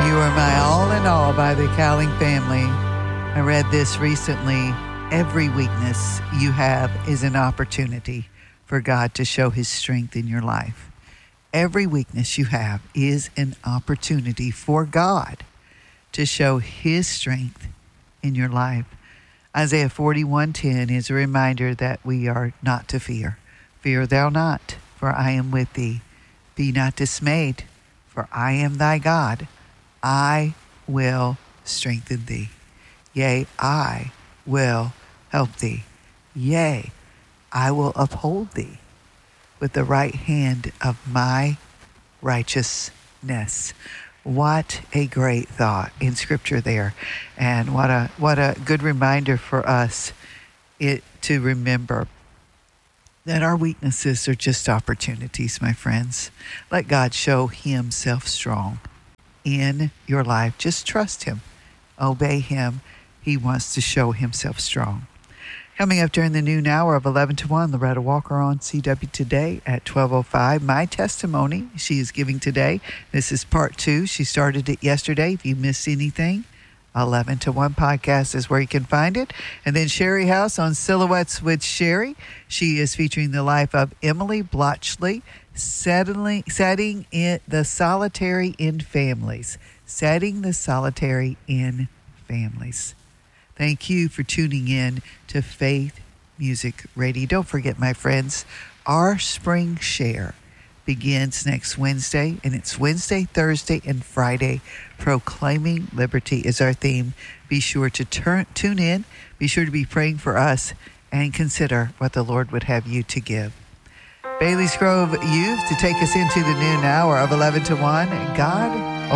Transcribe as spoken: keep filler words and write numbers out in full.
You Are My All in All by the Cowling family. I read this recently. Every weakness you have is an opportunity for God to show his strength in your life. Every weakness you have is an opportunity for God to show his strength in your life. Isaiah forty-one ten is a reminder that we are not to fear. Fear thou not, for I am with thee. Be not dismayed, for I am thy God. I will strengthen thee. Yea, I will help thee. Yea, I will uphold thee with the right hand of my righteousness. What a great thought in Scripture there. And what a what a good reminder for us it to remember that our weaknesses are just opportunities, my friends. Let God show himself strong in your life. Just trust him. Obey him. He wants to show himself strong. Coming up during the noon hour of eleven to one, Loretta Walker on C W Today at twelve oh five. My testimony she is giving today. This is part two. She started it yesterday. If you missed anything, eleven to one podcast is where you can find it. And then Sherry House on Silhouettes with Sherry. She is featuring the life of Emily Blotchley, settling, setting it, the solitary in families. Setting the solitary in families. Thank you for tuning in to Faith Music Radio. Don't forget, my friends, our spring share begins next Wednesday, and it's Wednesday, Thursday, and Friday. Proclaiming Liberty is our theme. Be sure to turn, tune in. Be sure to be praying for us and consider what the Lord would have you to give. Bailey's Grove Youth to take us into the noon hour of eleven to one. God